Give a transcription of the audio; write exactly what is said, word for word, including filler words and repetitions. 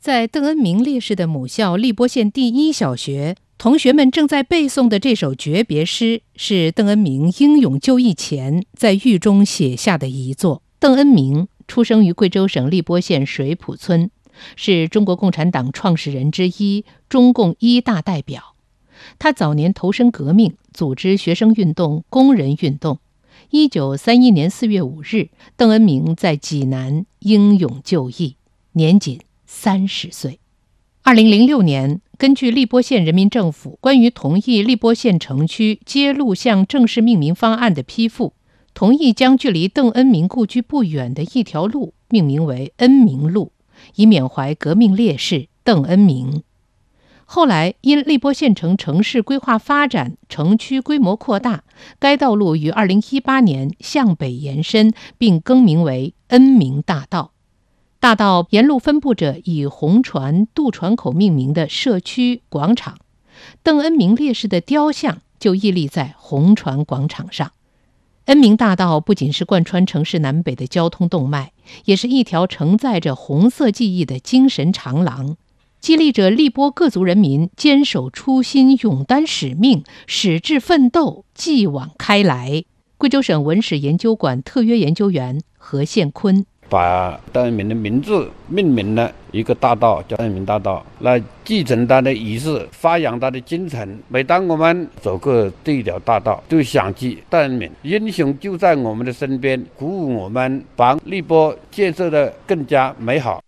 在邓恩铭烈士的母校荔波县第一小学，同学们正在背诵的这首诀别诗，是邓恩铭英勇就义前在狱中写下的遗作。邓恩铭出生于贵州省荔波县水浦村，是中国共产党创始人之一，中共一大代表。他早年投身革命，组织学生运动、工人运动。一九三一年四月五日，邓恩铭在济南英勇就义，年仅三十岁。二零零六年，根据荔波县人民政府关于同意荔波县城区街路巷正式命名方案的批复，同意将距离邓恩铭故居不远的一条路命名为恩铭路，以缅怀革命烈士邓恩铭。后来因荔波县城城市规划发展，城区规模扩大，该道路于二零一八年向北延伸，并更名为恩铭大道。大道沿路分布着以红船渡船口命名的社区广场，邓恩铭烈士的雕像就屹立在红船广场上。恩铭大道不仅是贯穿城市南北的交通动脉，也是一条承载着红色记忆的精神长廊，激励着荔波各族人民坚守初心、勇担使命、矢志奋斗、继往开来。贵州省文史研究馆特约研究员何宪坤把邓恩铭的名字命名了一个大道，叫邓恩铭大道，来继承他的仪式，发扬他的精神。每当我们走过这一条大道，就想起邓恩铭，英雄就在我们的身边，鼓舞我们把荔波建设得更加美好。